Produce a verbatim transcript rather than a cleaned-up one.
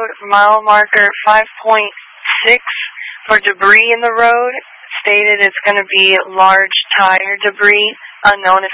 Road, mile marker five point six for debris in the road. Stated it's going to be large tire debris, unknown if